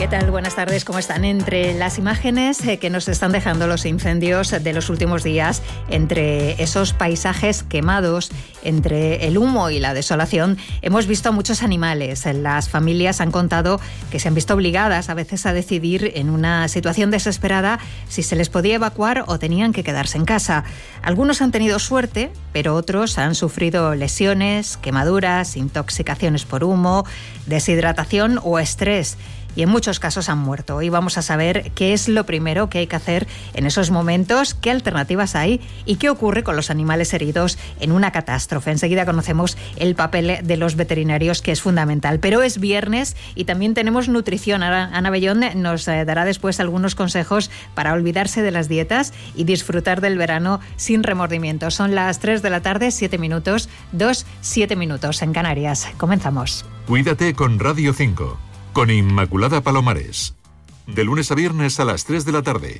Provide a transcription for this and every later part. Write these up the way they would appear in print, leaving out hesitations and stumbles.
¿Qué tal? Buenas tardes, ¿cómo están? Entre las imágenes que nos están dejando los incendios de los últimos días, entre esos paisajes quemados, entre el humo y la desolación, hemos visto a muchos animales. Las familias han contado que se han visto obligadas a veces a decidir en una situación desesperada si se les podía evacuar o tenían que quedarse en casa. Algunos han tenido suerte, pero otros han sufrido lesiones, quemaduras, intoxicaciones por humo, deshidratación o estrés. Y en muchos casos han muerto. Hoy vamos a saber qué es lo primero que hay que hacer en esos momentos, qué alternativas hay y qué ocurre con los animales heridos en una catástrofe. Enseguida conocemos el papel de los veterinarios, que es fundamental. Pero es viernes y también tenemos nutrición. Ana Bellón nos dará después algunos consejos para olvidarse de las dietas y disfrutar del verano sin remordimientos. Son las 3 de la tarde, 7 minutos, 7 minutos en Canarias. Comenzamos. Cuídate con Radio 5. Con Inmaculada Palomares. De lunes a viernes a las 3 de la tarde.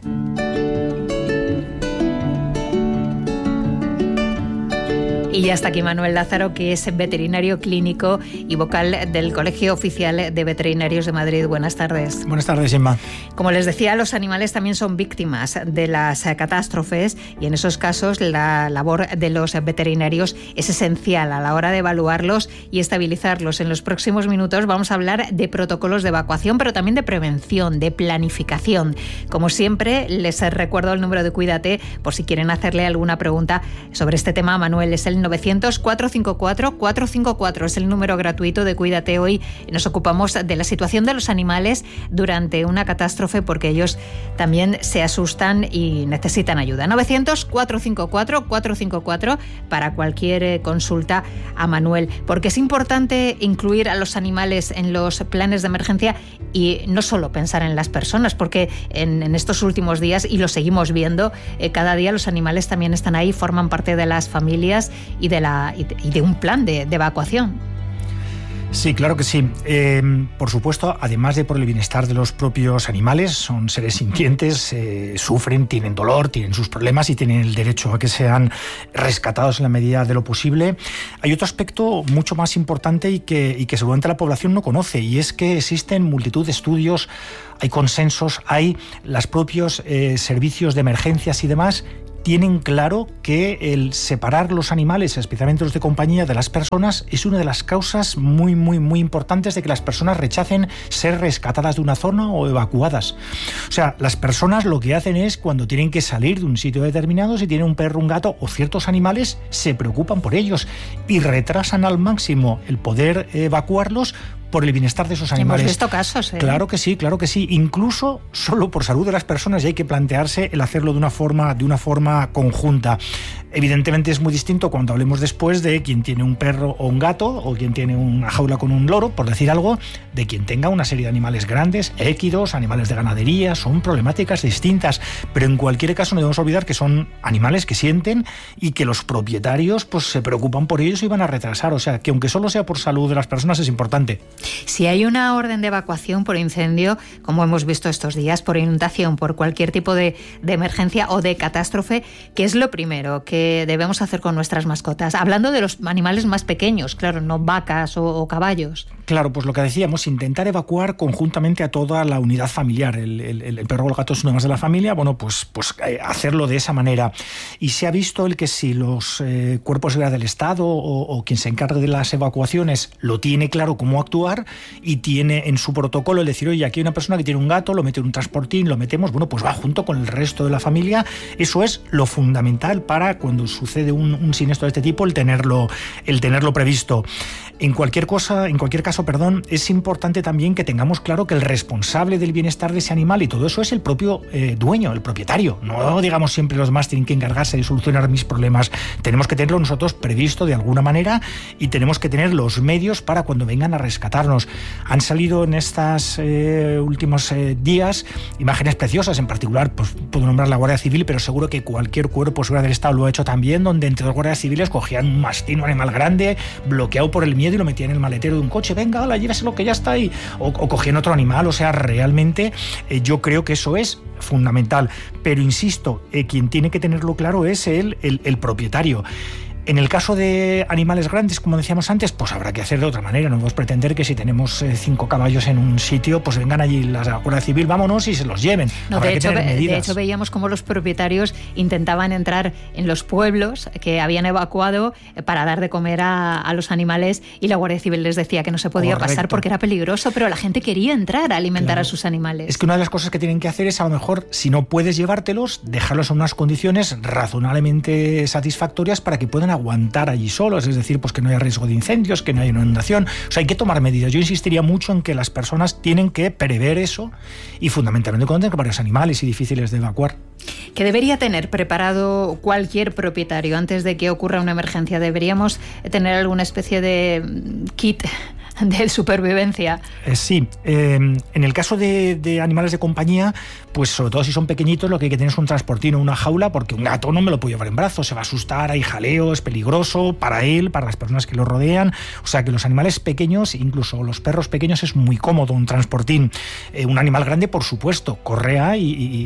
Y ya está aquí Manuel Lázaro, que es veterinario clínico y vocal del Colegio Oficial de Veterinarios de Madrid. Buenas tardes. Buenas tardes, Inma. Como les decía, los animales también son víctimas de las catástrofes y en esos casos la labor de los veterinarios es esencial a la hora de evaluarlos y estabilizarlos. En los próximos minutos vamos a hablar de protocolos de evacuación, pero también de prevención, de planificación. Como siempre, les recuerdo el número de Cuídate por si quieren hacerle alguna pregunta sobre este tema. Manuel, es el 900-454-454, es el número gratuito de Cuídate. Hoy nos ocupamos de la situación de los animales durante una catástrofe porque ellos también se asustan y necesitan ayuda. 900-454-454 para cualquier consulta a Manuel, porque es importante incluir a los animales en los planes de emergencia y no solo pensar en las personas, porque en estos últimos días, y lo seguimos viendo, cada día los animales también están ahí, forman parte de las familias y de un plan de evacuación. Sí, claro que sí. Por supuesto, además de por el bienestar de los propios animales, son seres sintientes, sufren, tienen dolor, tienen sus problemas y tienen el derecho a que sean rescatados en la medida de lo posible. Hay otro aspecto mucho más importante y que seguramente la población no conoce, y es que existen multitud de estudios, hay consensos, hay los propios servicios de emergencias y demás tienen claro que el separar los animales, especialmente los de compañía, de las personas, es una de las causas muy, muy, muy importantes de que las personas rechacen ser rescatadas de una zona o evacuadas. O sea, las personas lo que hacen es, cuando tienen que salir de un sitio determinado, si tienen un perro, un gato o ciertos animales, se preocupan por ellos y retrasan al máximo el poder evacuarlos por el bienestar de esos animales. Hemos visto casos, ¿eh? Claro que sí, incluso solo por salud de las personas, y hay que plantearse el hacerlo de una forma conjunta. Evidentemente es muy distinto cuando hablemos después de quien tiene un perro o un gato, o quien tiene una jaula con un loro, por decir algo, de quien tenga una serie de animales grandes, équidos, animales de ganadería. Son problemáticas distintas, pero en cualquier caso no debemos olvidar que son animales que sienten y que los propietarios pues se preocupan por ellos y van a retrasar. O sea, que aunque solo sea por salud de las personas, es importante. Si hay una orden de evacuación por incendio, como hemos visto estos días, por inundación, por cualquier tipo de emergencia o de catástrofe, ¿qué es lo primero que debemos hacer con nuestras mascotas? Hablando de los animales más pequeños, claro, no vacas o caballos. Claro, pues lo que decíamos, intentar evacuar conjuntamente a toda la unidad familiar. El perro o el gato es uno más de la familia, bueno, pues hacerlo de esa manera. Y se ha visto el que si los cuerpos de seguridad del Estado o quien se encargue de las evacuaciones lo tiene claro cómo actuar y tiene en su protocolo el decir, oye, aquí hay una persona que tiene un gato, lo mete en un transportín, lo metemos, bueno, pues va junto con el resto de la familia. Eso es lo fundamental para cuando sucede un siniestro de este tipo, el tenerlo previsto. En cualquier caso, es importante también que tengamos claro que el responsable del bienestar de ese animal y todo eso es el propio dueño, el propietario. No digamos siempre los demás tienen que encargarse de solucionar mis problemas. Tenemos que tenerlo nosotros previsto de alguna manera y tenemos que tener los medios para cuando vengan a rescatarnos. Han salido en estos últimos días imágenes preciosas, en particular, pues puedo nombrar la Guardia Civil, pero seguro que cualquier cuerpo de seguridad del Estado lo ha hecho también, donde entre dos guardias civiles cogían un mastín, un animal grande, bloqueado por el miedo, y lo metían en el maletero de un coche. Venga, hola, lléveselo que ya está ahí. O cogían otro animal. O sea, realmente yo creo que eso es fundamental. Pero insisto, quien tiene que tenerlo claro es el propietario. En el caso de animales grandes, como decíamos antes, pues habrá que hacer de otra manera. No podemos pretender que si tenemos 5 caballos en un sitio, pues vengan allí la Guardia Civil, vámonos, y se los lleven. No, de hecho, veíamos cómo los propietarios intentaban entrar en los pueblos que habían evacuado para dar de comer a los animales, y la Guardia Civil les decía que no se podía pasar porque era peligroso, pero la gente quería entrar a alimentar a sus animales. Es que una de las cosas que tienen que hacer es, a lo mejor, si no puedes llevártelos, dejarlos en unas condiciones razonablemente satisfactorias para que puedan aguantar allí solos, es decir, pues que no haya riesgo de incendios, que no haya inundación. O sea, hay que tomar medidas. Yo insistiría mucho en que las personas tienen que prever eso, y fundamentalmente cuando tienen varios animales y difíciles de evacuar. ¿Qué debería tener preparado cualquier propietario antes de que ocurra una emergencia? ¿Deberíamos tener alguna especie de kit de supervivencia? Sí. En el caso de animales de compañía, pues sobre todo si son pequeñitos, lo que hay que tener es un transportino, una jaula, porque un gato no me lo puedo llevar en brazos, se va a asustar, hay jaleo, es peligroso para él, para las personas que lo rodean. O sea que los animales pequeños, incluso los perros pequeños, es muy cómodo un transportín. Un animal grande, por supuesto, correa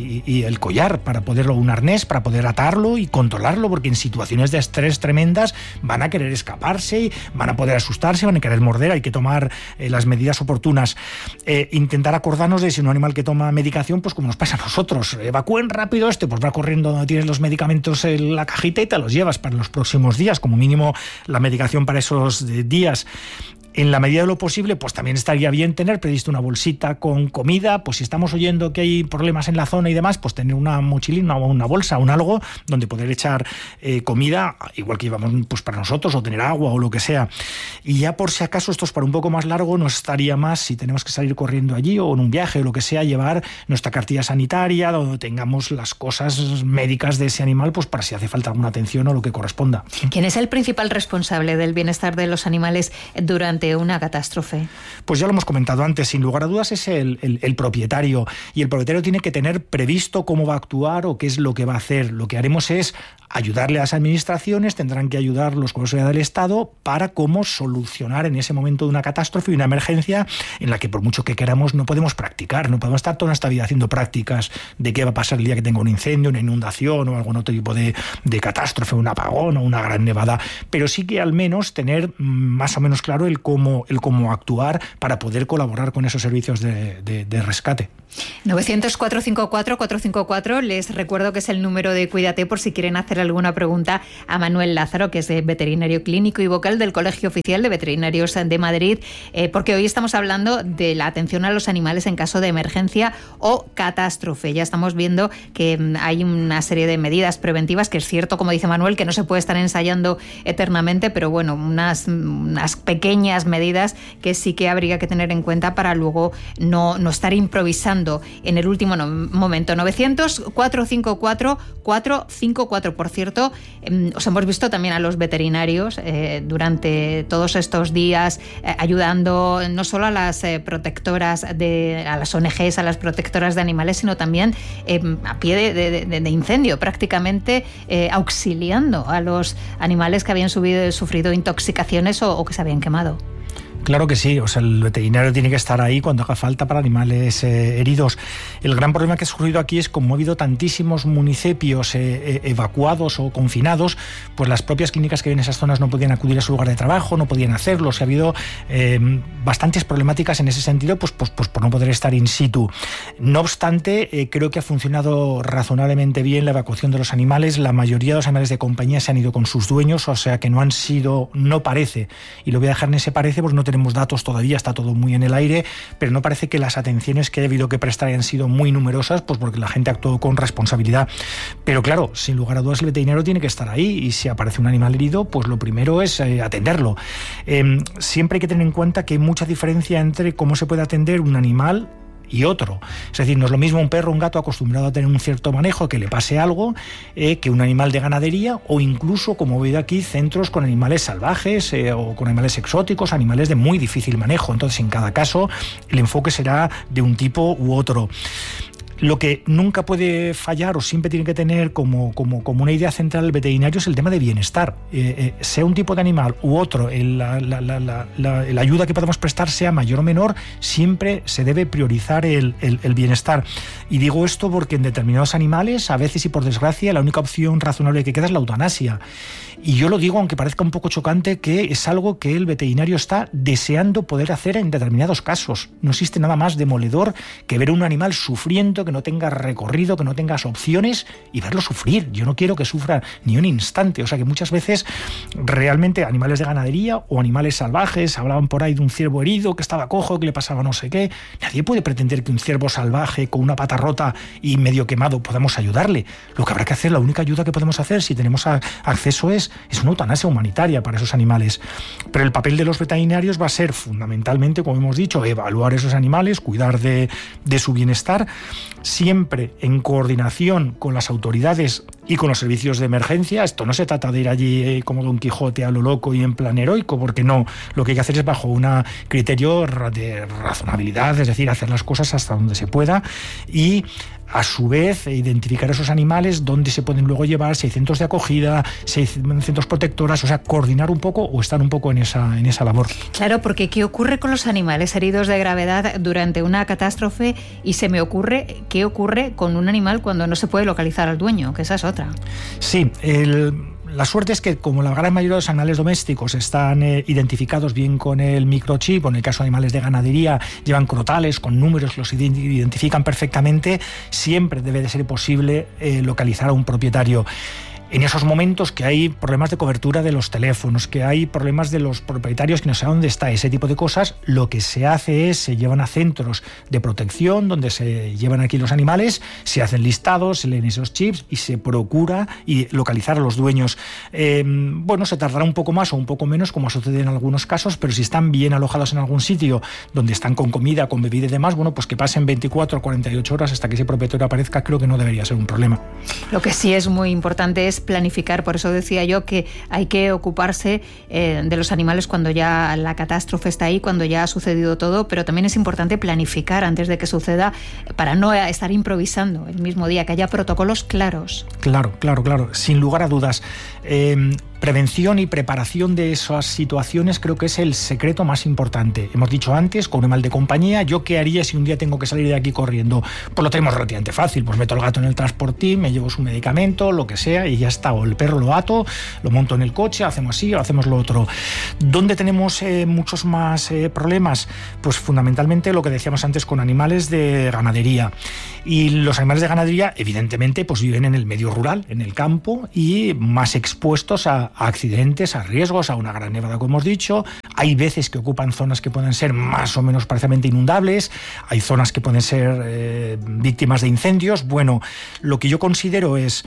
y el collar para poderlo, un arnés para poder atarlo y controlarlo, porque en situaciones de estrés tremendas van a querer escaparse, van a poder asustarse, van a querer morder. Hay que tomar las medidas oportunas. Intentar acordarnos de si un animal que toma medicación, pues como nos pasa a nosotros, evacúen rápido pues va corriendo donde tienes los medicamentos en la cajita y te los llevas para los próximos días, como mínimo la medicación para esos días. En la medida de lo posible, pues también estaría bien tener previsto una bolsita con comida, pues si estamos oyendo que hay problemas en la zona y demás, pues tener una mochilina o una bolsa, un algo donde poder echar comida, igual que llevamos pues para nosotros, o tener agua o lo que sea. Y ya por si acaso esto es para un poco más largo, no estaría más, si tenemos que salir corriendo allí o en un viaje o lo que sea, llevar nuestra cartilla sanitaria, donde tengamos las cosas médicas de ese animal, pues para si hace falta alguna atención o lo que corresponda. ¿Quién es el principal responsable del bienestar de los animales durante una catástrofe? Pues ya lo hemos comentado antes, sin lugar a dudas es el propietario, y el propietario tiene que tener previsto cómo va a actuar o qué es lo que va a hacer. Lo que haremos es ayudarle a las administraciones, tendrán que ayudar los cuerpos de seguridad del Estado para cómo solucionar en ese momento de una catástrofe y una emergencia en la que por mucho que queramos no podemos practicar, no podemos estar toda nuestra vida haciendo prácticas de qué va a pasar el día que tenga un incendio, una inundación o algún otro tipo de catástrofe, un apagón o una gran nevada, pero sí que al menos tener más o menos claro el cómo actuar para poder colaborar con esos servicios de rescate. 900-454-454, les recuerdo que es el número de Cuídate por si quieren hacer alguna pregunta a Manuel Lázaro, que es veterinario clínico y vocal del Colegio Oficial de Veterinarios de Madrid, porque hoy estamos hablando de la atención a los animales en caso de emergencia o catástrofe. Ya estamos viendo que hay una serie de medidas preventivas, que es cierto, como dice Manuel, que no se puede estar ensayando eternamente, pero bueno, unas pequeñas medidas que sí que habría que tener en cuenta para luego no estar improvisando en el último momento. 900-454-454. Por cierto, os hemos visto también a los veterinarios durante todos estos días ayudando no solo a las protectoras, a las ONGs, a las protectoras de animales, sino también a pie de incendio, prácticamente auxiliando a los animales que habían sufrido intoxicaciones o que se habían quemado. Claro que sí, o sea, el veterinario tiene que estar ahí cuando haga falta para animales heridos. El gran problema que ha surgido aquí es como ha habido tantísimos municipios evacuados o confinados, pues las propias clínicas que viven en esas zonas no podían acudir a su lugar de trabajo, no podían hacerlo. O sea, ha habido bastantes problemáticas en ese sentido, pues por no poder estar in situ. No obstante, creo que ha funcionado razonablemente bien la evacuación de los animales. La mayoría de los animales de compañía se han ido con sus dueños, o sea que no parece, y lo voy a dejar en ese parece, pues no tenemos datos todavía, está todo muy en el aire, pero no parece que las atenciones que ha habido que prestar hayan sido muy numerosas, pues porque la gente actuó con responsabilidad. Pero claro, sin lugar a dudas el veterinario tiene que estar ahí, y si aparece un animal herido, pues lo primero es atenderlo. Siempre hay que tener en cuenta que hay mucha diferencia entre cómo se puede atender un animal y otro. Es decir, no es lo mismo un perro o un gato acostumbrado a tener un cierto manejo, que le pase algo, que un animal de ganadería, o incluso, como veo aquí, centros con animales salvajes o con animales exóticos, animales de muy difícil manejo. Entonces, en cada caso, el enfoque será de un tipo u otro. Lo que nunca puede fallar o siempre tiene que tener como una idea central el veterinario es el tema de bienestar. Sea un tipo de animal u otro, la ayuda que podemos prestar sea mayor o menor, siempre se debe priorizar el bienestar. Y digo esto porque en determinados animales, a veces y por desgracia, la única opción razonable que queda es la eutanasia. Y yo lo digo, aunque parezca un poco chocante, que es algo que el veterinario está deseando poder hacer en determinados casos. No existe nada más demoledor que ver a un animal sufriendo, que no tenga recorrido, que no tengas opciones y verlo sufrir. Yo no quiero que sufra ni un instante. O sea que muchas veces realmente animales de ganadería o animales salvajes, hablaban por ahí de un ciervo herido que estaba cojo, que le pasaba no sé qué. Nadie puede pretender que un ciervo salvaje con una pata rota y medio quemado podamos ayudarle. Lo que habrá que hacer, la única ayuda que podemos hacer si tenemos acceso es una eutanasia humanitaria para esos animales. Pero el papel de los veterinarios va a ser fundamentalmente, como hemos dicho, evaluar esos animales, cuidar de su bienestar, siempre en coordinación con las autoridades y con los servicios de emergencia. Esto no se trata de ir allí como Don Quijote a lo loco y en plan heroico, porque no, lo que hay que hacer es bajo un criterio de razonabilidad, es decir, hacer las cosas hasta donde se pueda y a su vez identificar esos animales, dónde se pueden luego llevar, si hay centros de acogida, si hay centros protectoras, o sea, coordinar un poco o estar un poco en esa labor. Claro, porque ¿qué ocurre con los animales heridos de gravedad durante una catástrofe? Y se me ocurre, ¿qué ocurre con un animal cuando no se puede localizar al dueño? Que esa es otra. Sí, la suerte es que como la gran mayoría de los animales domésticos están identificados bien con el microchip, o en el caso de animales de ganadería llevan crotales con números, los identifican perfectamente, siempre debe de ser posible localizar a un propietario. En esos momentos que hay problemas de cobertura de los teléfonos, que hay problemas de los propietarios que no saben dónde está, ese tipo de cosas, lo que se hace es, se llevan a centros de protección donde se llevan aquí los animales, se hacen listados, se leen esos chips y se procura localizar a los dueños. Bueno, se tardará un poco más o un poco menos, como sucede en algunos casos, pero si están bien alojados en algún sitio donde están con comida, con bebida y demás, bueno, pues que pasen 24 o 48 horas hasta que ese propietario aparezca, creo que no debería ser un problema. Lo que sí es muy importante es planificar, por eso decía yo que hay que ocuparse de los animales cuando ya la catástrofe está ahí, cuando ya ha sucedido todo, pero también es importante planificar antes de que suceda para no estar improvisando el mismo día, que haya protocolos claros. Claro, sin lugar a dudas. Prevención y preparación de esas situaciones creo que es el secreto más importante. Hemos dicho antes, con un animal de compañía, ¿yo qué haría si un día tengo que salir de aquí corriendo? Pues lo tenemos relativamente fácil, pues meto al gato en el transportín, me llevo su medicamento, lo que sea, y ya está. O el perro lo ato, lo monto en el coche, hacemos así o hacemos lo otro. ¿Dónde tenemos muchos más problemas? Pues fundamentalmente lo que decíamos antes con animales de ganadería. Y los animales de ganadería, evidentemente, pues viven en el medio rural, en el campo, y más expuestos a accidentes, a riesgos, a una gran nevada, como hemos dicho. Hay veces que ocupan zonas que pueden ser más o menos parcialmente inundables, hay zonas que pueden ser víctimas de incendios. Bueno, lo que yo considero es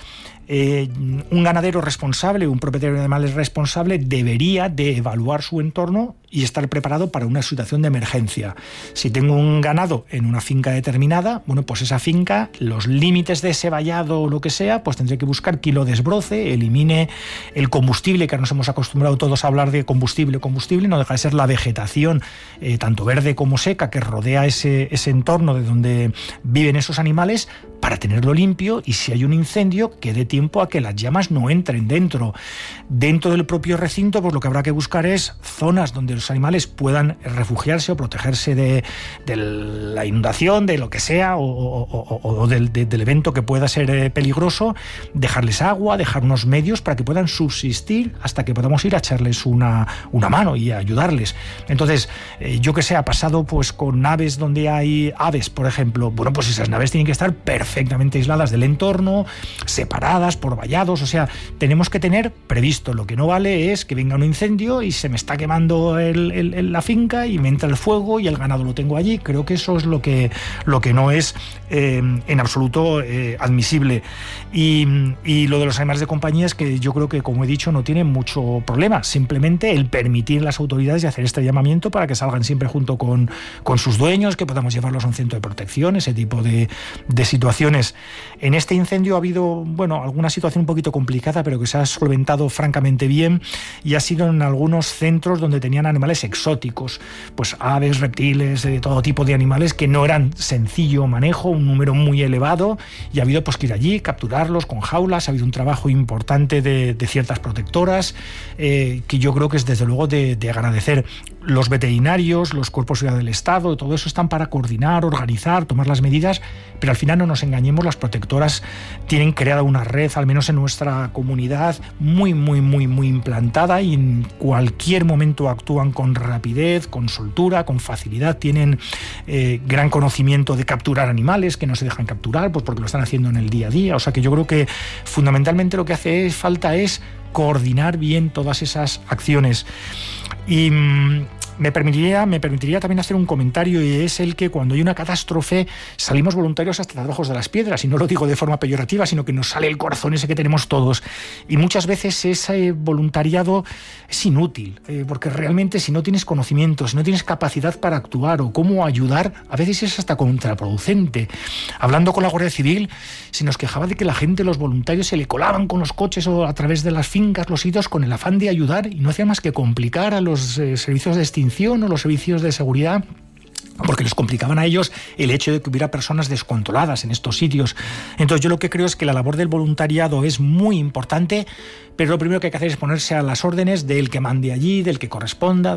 un ganadero responsable, un propietario de animales responsable debería de evaluar su entorno y estar preparado para una situación de emergencia. Si tengo un ganado en una finca determinada, bueno, pues esa finca, los límites de ese vallado o lo que sea, pues tendré que buscar que lo desbroce, elimine el combustible, que nos hemos acostumbrado todos a hablar de combustible, no deja de ser la vegetación, tanto verde como seca, que rodea ese entorno de donde viven esos animales, para tenerlo limpio y si hay un incendio que dé tiempo a que las llamas no entren dentro. Dentro del propio recinto, pues lo que habrá que buscar es zonas donde los animales puedan refugiarse o protegerse de la inundación, de lo que sea, o del evento que pueda ser peligroso, dejarles agua, dejar unos medios para que puedan subsistir hasta que podamos ir a echarles una mano y ayudarles. Entonces, yo que sé, ha pasado pues con naves donde hay aves, por ejemplo, bueno, pues esas naves tienen que estar perfectamente aisladas del entorno, separadas por vallados, o sea, tenemos que tener previsto. Lo que no vale es que venga un incendio y se me está quemando la finca y me entra el fuego y el ganado lo tengo allí. Creo que eso es lo que no es en absoluto admisible. Y lo de los animales de compañía es que yo creo que, como he dicho, no tiene mucho problema. Simplemente el permitir a las autoridades y hacer este llamamiento para que salgan siempre junto con sus dueños, que podamos llevarlos a un centro de protección, ese tipo de situaciones. En este incendio ha habido, bueno, alguna situación un poquito complicada, pero que se ha solventado francamente bien, y ha sido en algunos centros donde tenían animales exóticos, pues aves, reptiles, de todo tipo de animales que no eran sencillo manejo, un número muy elevado, y ha habido pues que ir allí, capturarlos con jaulas. Ha habido un trabajo importante de ciertas protectoras, que yo creo que es desde luego de agradecer. Los veterinarios, los cuerpos de seguridad del Estado, todo eso están para coordinar, organizar, tomar las medidas, pero al final no nos engañemos, las protectoras tienen creada una red, al menos en nuestra comunidad, muy implantada, y en cualquier momento actúan con rapidez, con soltura, con facilidad. Tienen gran conocimiento de capturar animales que no se dejan capturar, pues porque lo están haciendo en el día a día. O sea que yo creo que fundamentalmente lo que hace falta es coordinar bien todas esas acciones. Y me permitiría también hacer un comentario, y es el que cuando hay una catástrofe salimos voluntarios hasta los ojos de las piedras, y no lo digo de forma peyorativa, sino que nos sale el corazón ese que tenemos todos, y muchas veces ese voluntariado es inútil, porque realmente si no tienes conocimiento, si no tienes capacidad para actuar o cómo ayudar, a veces es hasta contraproducente. Hablando con la Guardia Civil, se nos quejaba de que la gente, los voluntarios, se le colaban con los coches o a través de las fincas, los sitios, con el afán de ayudar, y no hacía más que complicar a los servicios de extinción o los servicios de seguridad, porque les complicaban a ellos el hecho de que hubiera personas descontroladas en estos sitios. Entonces yo lo que creo es que la labor del voluntariado es muy importante, pero lo primero que hay que hacer es ponerse a las órdenes del que mande allí, del que corresponda,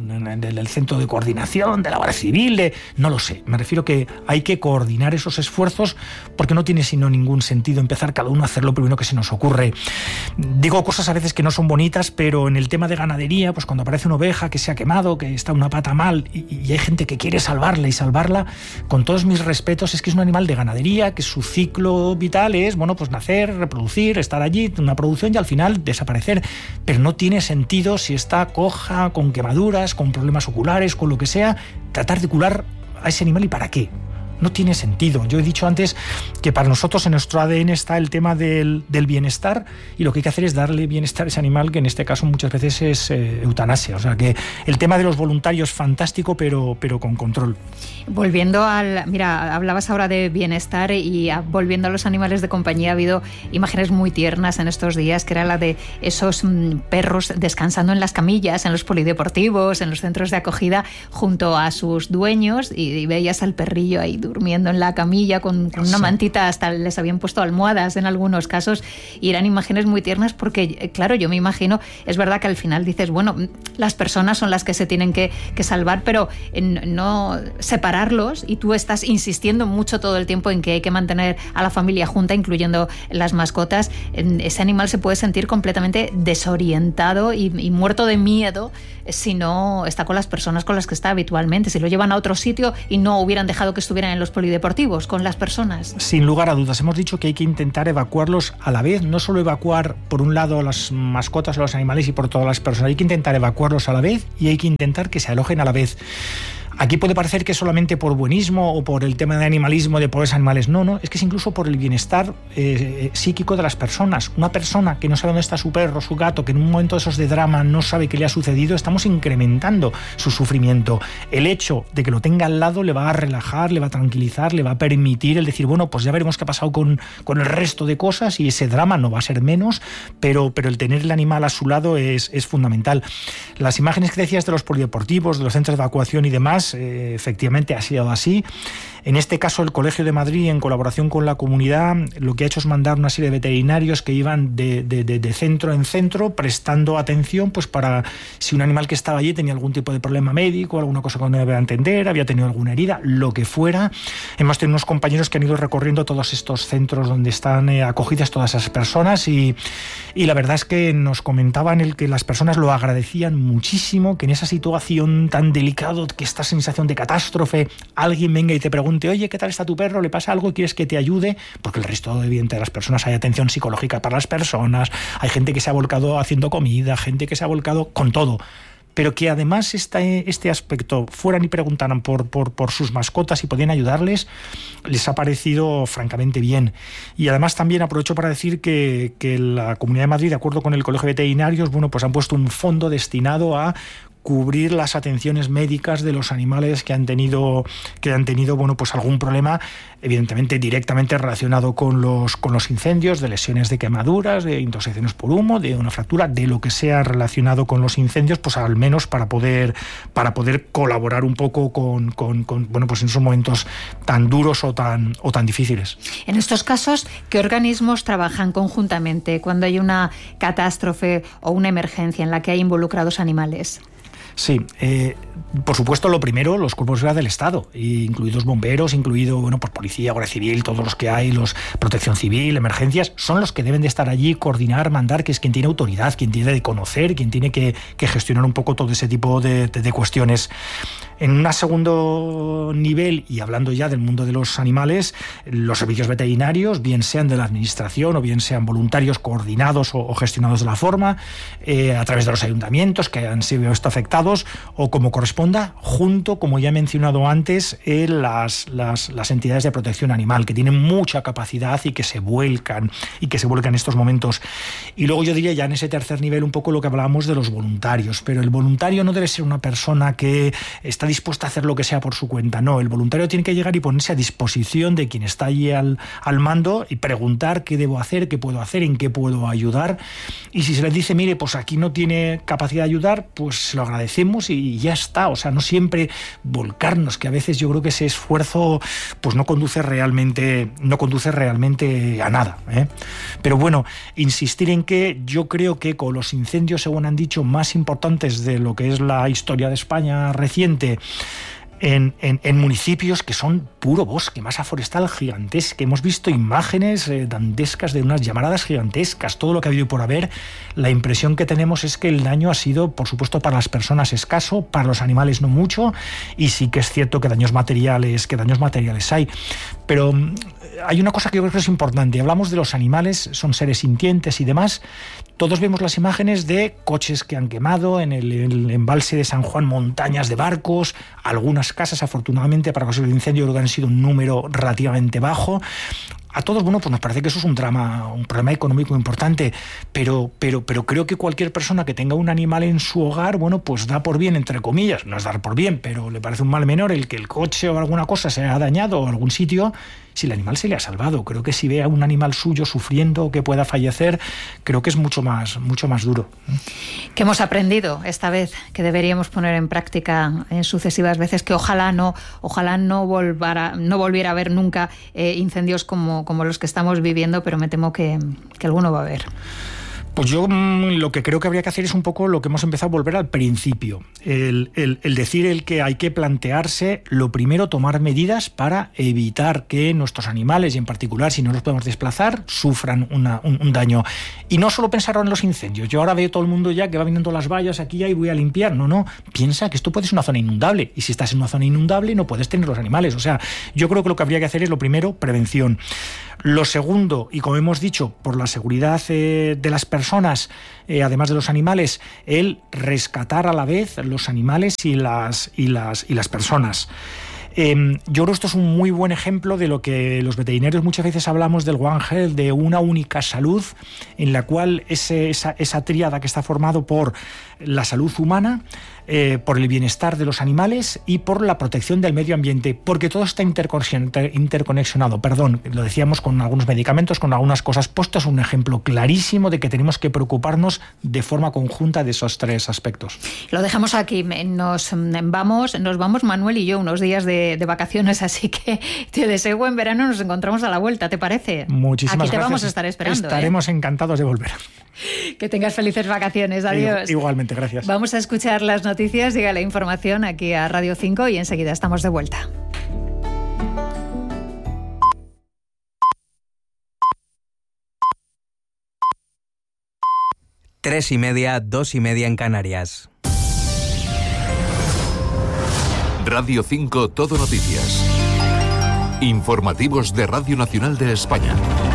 del centro de coordinación, de la Guardia Civil, no lo sé. Me refiero que hay que coordinar esos esfuerzos, porque no tiene sino ningún sentido empezar cada uno a hacer lo primero que se nos ocurre. Digo cosas a veces que no son bonitas, pero en el tema de ganadería, pues cuando aparece una oveja que se ha quemado, que está una pata mal, y hay gente que quiere salvarla, con todos mis respetos, es que es un animal de ganadería, que su ciclo vital es, bueno, pues nacer, reproducir, estar allí, una producción, y al final desaparecer. Pero no tiene sentido, si está coja, con quemaduras, con problemas oculares, con lo que sea, tratar de curar a ese animal. ¿Y para qué? No tiene sentido. Yo he dicho antes que para nosotros en nuestro ADN está el tema del bienestar, y lo que hay que hacer es darle bienestar a ese animal, que en este caso muchas veces es eutanasia. O sea que el tema de los voluntarios fantástico, pero con control. Volviendo mira, hablabas ahora de bienestar, y volviendo a los animales de compañía, ha habido imágenes muy tiernas en estos días, que era la de esos perros descansando en las camillas, en los polideportivos, en los centros de acogida, junto a sus dueños, y veías al perrillo ahí durmiendo en la camilla con una mantita, hasta les habían puesto almohadas en algunos casos, y eran imágenes muy tiernas, porque claro, yo me imagino, es verdad que al final dices, bueno, las personas son las que se tienen que salvar, pero no separarlos, y tú estás insistiendo mucho todo el tiempo en que hay que mantener a la familia junta, incluyendo las mascotas. Ese animal se puede sentir completamente desorientado y muerto de miedo si no está con las personas con las que está habitualmente, si lo llevan a otro sitio y no hubieran dejado que estuvieran en los polideportivos con las personas. Sin lugar a dudas, hemos dicho que hay que intentar evacuarlos a la vez, no solo evacuar por un lado las mascotas o los animales y por todas las personas, hay que intentar evacuarlos a la vez, y hay que intentar que se alojen a la vez. Aquí puede parecer que es solamente por buenismo o por el tema de animalismo, de pobres animales. No, es que es incluso por el bienestar psíquico de las personas. Una persona que no sabe dónde está su perro, su gato, que en un momento de esos de drama no sabe qué le ha sucedido, estamos incrementando su sufrimiento. El hecho de que lo tenga al lado le va a relajar, le va a tranquilizar, le va a permitir el decir, bueno, pues ya veremos qué ha pasado con el resto de cosas, y ese drama no va a ser menos, pero el tener el animal a su lado es fundamental. Las imágenes que decías de los polideportivos, de los centros de evacuación y demás, efectivamente ha sido así. En este caso, el Colegio de Madrid, en colaboración con la comunidad, lo que ha hecho es mandar una serie de veterinarios que iban de centro en centro, prestando atención, pues para si un animal que estaba allí tenía algún tipo de problema médico, alguna cosa que no debía entender, había tenido alguna herida, lo que fuera. Hemos tenido unos compañeros que han ido recorriendo todos estos centros donde están acogidas todas esas personas, y la verdad es que nos comentaban que las personas lo agradecían muchísimo, que en esa situación tan delicada, que esta sensación de catástrofe, alguien venga y te pregunte, oye, ¿qué tal está tu perro? ¿Le pasa algo? ¿Quieres que te ayude? Porque el resto, evidentemente, de las personas, hay atención psicológica para las personas, hay gente que se ha volcado haciendo comida, gente que se ha volcado con todo. Pero que además este aspecto fueran y preguntaran por sus mascotas y podían ayudarles, les ha parecido francamente bien. Y además también aprovecho para decir que la Comunidad de Madrid, de acuerdo con el Colegio de Veterinarios, bueno, pues han puesto un fondo destinado a cubrir las atenciones médicas de los animales que han tenido bueno, pues algún problema, evidentemente directamente relacionado con los incendios, de lesiones de quemaduras, de intoxicaciones por humo, de una fractura, de lo que sea relacionado con los incendios, pues al menos para poder colaborar un poco con bueno, pues en esos momentos tan duros o tan difíciles. En estos casos, ¿qué organismos trabajan conjuntamente cuando hay una catástrofe o una emergencia en la que hay involucrados animales? Sí, por supuesto, lo primero, los cuerpos de seguridad del Estado, incluidos bomberos, incluido pues policía, Guardia Civil, todos los que hay, los protección civil, emergencias, son los que deben de estar allí, coordinar, mandar, que es quien tiene autoridad, quien tiene de conocer, quien tiene que gestionar un poco todo ese tipo de cuestiones. En un segundo nivel, y hablando ya del mundo de los animales, los servicios veterinarios, bien sean de la administración o bien sean voluntarios coordinados o gestionados de la forma, a través de los ayuntamientos que han sido afectados, o como corresponda, junto, como ya he mencionado antes, las entidades de protección animal, que tienen mucha capacidad y que se vuelcan en estos momentos. Y luego yo diría ya en ese tercer nivel un poco lo que hablábamos de los voluntarios, pero el voluntario no debe ser una persona que está dispuesta a hacer lo que sea por su cuenta, no, el voluntario tiene que llegar y ponerse a disposición de quien está allí al mando y preguntar qué debo hacer, qué puedo hacer, en qué puedo ayudar, y si se les dice, mire, pues aquí no tiene capacidad de ayudar, pues se lo agradecemos y ya está. O sea, no siempre volcarnos, que a veces yo creo que ese esfuerzo pues no conduce realmente a nada, ¿eh? Pero bueno, insistir en que yo creo que con los incendios, según han dicho, más importantes de lo que es la historia de España reciente, en municipios que son puro bosque, masa forestal gigantesca. Hemos visto imágenes dantescas de unas llamaradas gigantescas, todo lo que ha habido por haber. La impresión que tenemos es que el daño ha sido, por supuesto, para las personas escaso, para los animales no mucho, y sí que es cierto que daños materiales hay. Pero hay una cosa que yo creo que es importante. Hablamos de los animales, son seres sintientes y demás. Todos vemos las imágenes de coches que han quemado en el embalse de San Juan, montañas de barcos, algunas casas, afortunadamente, para casos de incendio, creo que han sido un número relativamente bajo. A todos, bueno, pues nos parece que eso es un problema económico importante, pero creo que cualquier persona que tenga un animal en su hogar, bueno, pues da por bien, entre comillas, no es dar por bien, pero le parece un mal menor el que el coche o alguna cosa se haya dañado o algún sitio, si el animal se le ha salvado. Creo que si ve a un animal suyo sufriendo o que pueda fallecer, creo que es mucho más duro. ¿Qué hemos aprendido esta vez que deberíamos poner en práctica en sucesivas veces? Que ojalá no volviera a haber nunca incendios como los que estamos viviendo, pero me temo que alguno va a haber. Pues yo lo que creo que habría que hacer es un poco lo que hemos empezado a volver al principio. El decir que hay que plantearse, lo primero, tomar medidas para evitar que nuestros animales, y en particular si no los podemos desplazar, sufran un daño. Y no solo pensar en los incendios. Yo ahora veo todo el mundo ya que va viniendo las vallas aquí ya y voy a limpiar. No. Piensa que esto puede ser una zona inundable. Y si estás en una zona inundable no puedes tener los animales. O sea, yo creo que lo que habría que hacer es, lo primero, prevención. Lo segundo, y como hemos dicho, por la seguridad de las personas, además de los animales, el rescatar a la vez los animales y las personas. Yo creo que esto es un muy buen ejemplo de lo que los veterinarios muchas veces hablamos del One Health, de una única salud, en la cual esa tríada que está formado por la salud humana, por el bienestar de los animales y por la protección del medio ambiente, porque todo está interconexionado. Lo decíamos con algunos medicamentos, con algunas cosas. Esto es un ejemplo clarísimo de que tenemos que preocuparnos de forma conjunta de esos tres aspectos. Lo dejamos aquí. Nos vamos Manuel y yo unos días de vacaciones, así que te deseo buen verano. Nos encontramos a la vuelta, ¿te parece? Muchísimas gracias. Aquí te vamos a estar esperando. Estaremos encantados de volver. Que tengas felices vacaciones. Adiós. Igualmente, gracias. Vamos a escuchar las noticias, llega la información aquí a Radio 5 y enseguida estamos de vuelta. Tres y media, 2:30 en Canarias. Radio 5 Todo Noticias. Informativos de Radio Nacional de España.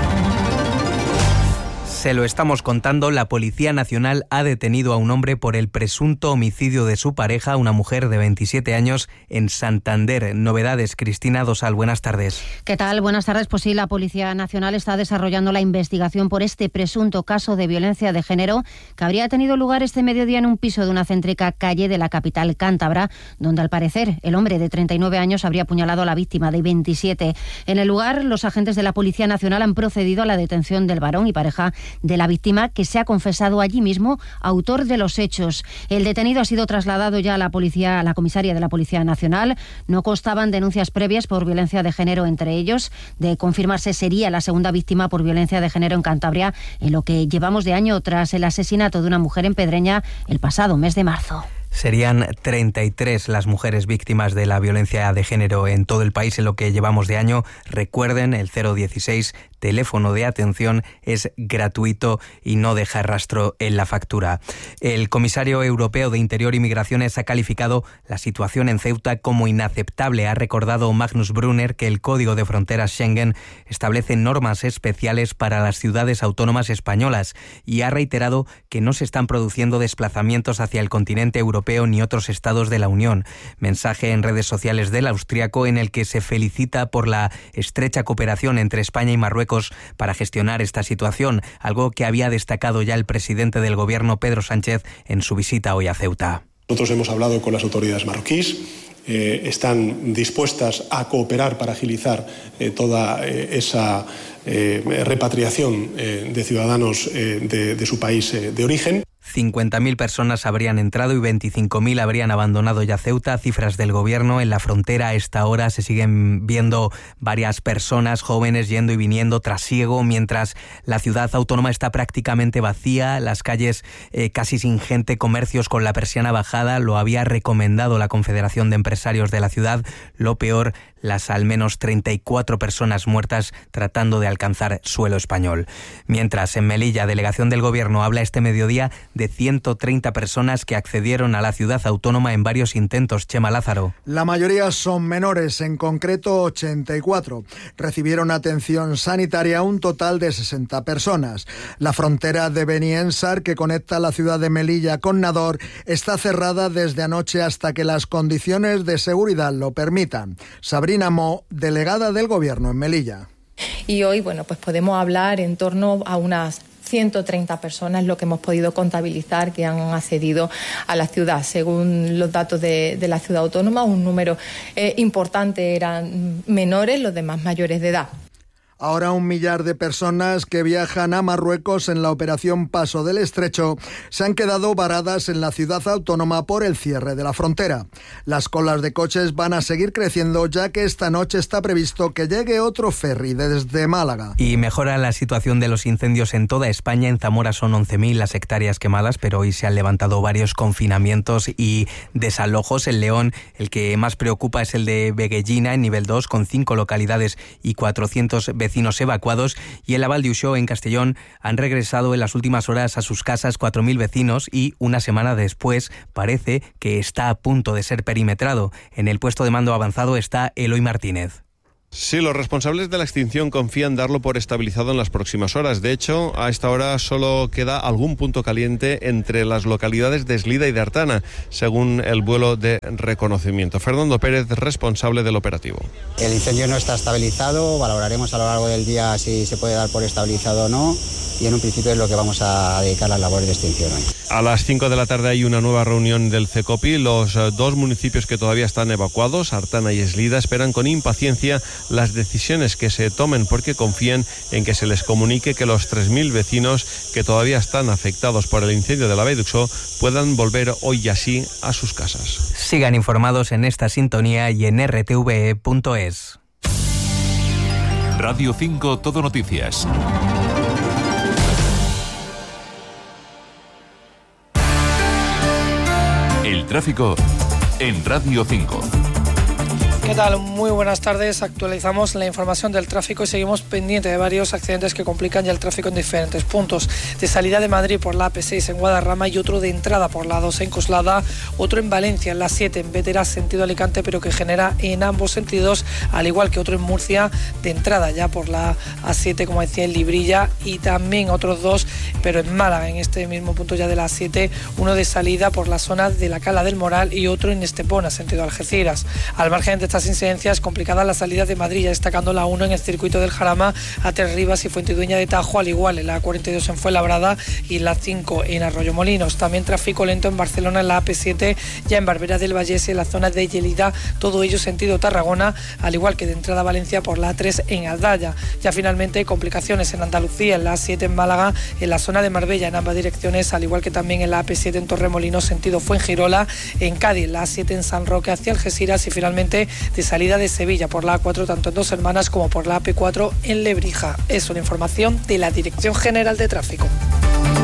Se lo estamos contando, la Policía Nacional ha detenido a un hombre por el presunto homicidio de su pareja, una mujer de 27 años, en Santander. Novedades, Cristina Dosal, buenas tardes. ¿Qué tal? Buenas tardes. Pues sí, la Policía Nacional está desarrollando la investigación por este presunto caso de violencia de género que habría tenido lugar este mediodía en un piso de una céntrica calle de la capital cántabra, donde al parecer el hombre de 39 años habría apuñalado a la víctima de 27. En el lugar, los agentes de la Policía Nacional han procedido a la detención del varón y pareja de la víctima, que se ha confesado allí mismo autor de los hechos. El detenido ha sido trasladado ya a la comisaría de la Policía Nacional. No constaban denuncias previas por violencia de género entre ellos. De confirmarse, sería la segunda víctima por violencia de género en Cantabria en lo que llevamos de año, tras el asesinato de una mujer en Pedreña el pasado mes de marzo. Serían 33 las mujeres víctimas de la violencia de género en todo el país en lo que llevamos de año. Recuerden, el 016, teléfono de atención, es gratuito y no deja rastro en la factura. El comisario europeo de Interior y Migraciones ha calificado la situación en Ceuta como inaceptable. Ha recordado Magnus Brunner que el Código de Fronteras Schengen establece normas especiales para las ciudades autónomas españolas y ha reiterado que no se están produciendo desplazamientos hacia el continente europeo ni otros estados de la Unión. Mensaje en redes sociales del austriaco en el que se felicita por la estrecha cooperación entre España y Marruecos para gestionar esta situación, algo que había destacado ya el presidente del gobierno, Pedro Sánchez, en su visita hoy a Ceuta. Nosotros hemos hablado con las autoridades marroquíes, están dispuestas a cooperar para agilizar toda esa repatriación de ciudadanos de su país de origen. 50.000 personas habrían entrado y 25.000 habrían abandonado ya Ceuta. Cifras del gobierno. En la frontera a esta hora se siguen viendo varias personas jóvenes yendo y viniendo trasiego, mientras la ciudad autónoma está prácticamente vacía, las calles casi sin gente, comercios con la persiana bajada. Lo había recomendado la Confederación de Empresarios de la ciudad. Lo peor, las al menos 34 personas muertas tratando de alcanzar suelo español. Mientras, en Melilla, delegación del gobierno habla este mediodía de 130 personas que accedieron a la ciudad autónoma en varios intentos. Chema Lázaro. La mayoría son menores, en concreto 84. Recibieron atención sanitaria un total de 60 personas. La frontera de Beniensar, que conecta la ciudad de Melilla con Nador, está cerrada desde anoche hasta que las condiciones de seguridad lo permitan. Sabrina Mo, delegada del gobierno en Melilla. Y hoy, pues podemos hablar en torno a unas 130 personas, lo que hemos podido contabilizar, que han accedido a la ciudad. Según los datos de la ciudad autónoma, un número importante eran menores, los demás mayores de edad. Ahora 1 millar de personas que viajan a Marruecos en la operación Paso del Estrecho se han quedado varadas en la ciudad autónoma por el cierre de la frontera. Las colas de coches van a seguir creciendo, ya que esta noche está previsto que llegue otro ferry desde Málaga. Y mejora la situación de los incendios en toda España. En Zamora son 11.000 las hectáreas quemadas, pero hoy se han levantado varios confinamientos y desalojos. En León, el que más preocupa es el de Veguellina, en nivel 2, con 5 localidades y 400 vecinos evacuados, y en la Val d'Uixó, en Castellón, han regresado en las últimas horas a sus casas 4.000 vecinos y una semana después parece que está a punto de ser perimetrado. En el puesto de mando avanzado está Eloy Martínez. Sí, los responsables de la extinción confían darlo por estabilizado en las próximas horas. De hecho, a esta hora solo queda algún punto caliente entre las localidades de Eslida y de Artana, según el vuelo de reconocimiento. Fernando Pérez, responsable del operativo. El incendio no está estabilizado, valoraremos a lo largo del día si se puede dar por estabilizado o no, y en un principio es lo que vamos a dedicar a las labores de extinción hoy. A las 5 de la tarde hay una nueva reunión del CECOPI. Los 2 municipios que todavía están evacuados, Artana y Eslida, esperan con impaciencia las decisiones que se tomen, porque confían en que se les comunique que los 3.000 vecinos que todavía están afectados por el incendio de la Val d'Uixó puedan volver hoy y así a sus casas. Sigan informados en esta sintonía y en rtve.es. Radio 5 Todo Noticias. El tráfico en Radio 5. ¿Qué tal? Muy buenas tardes. Actualizamos la información del tráfico y seguimos pendientes de varios accidentes que complican ya el tráfico en diferentes puntos. De salida de Madrid por la AP6 en Guadarrama y otro de entrada por la A2 en Coslada, otro en Valencia, en la 7 en Bétera, sentido Alicante, pero que genera en ambos sentidos, al igual que otro en Murcia, de entrada ya por la A7, como decía, en Librilla, y también otros 2, pero en Málaga, en este mismo punto ya de la A7, uno de salida por la zona de la Cala del Moral y otro en Estepona, sentido Algeciras. Al margen de estas incidencias, complicada la salida de Madrid, ya destacando la 1 en el circuito del Jarama a Tres Rivas y Fuentidueña de Tajo, al igual en la A42 en Fuenlabrada y la 5 en Arroyomolinos. También tráfico lento en Barcelona en la AP7, ya en Barberá del Vallés y en la zona de Lleida, todo ello sentido Tarragona, al igual que de entrada a Valencia por la A3 en Aldaya. Ya finalmente complicaciones en Andalucía, en la A7 en Málaga, en la zona de Marbella en ambas direcciones, al igual que también en la AP7 en Torremolinos sentido Fuengirola, en Cádiz la A7 en San Roque hacia Algeciras y finalmente de salida de Sevilla por la A4 tanto en Dos Hermanas como por la AP4 en Lebrija. Es una información de la Dirección General de Tráfico.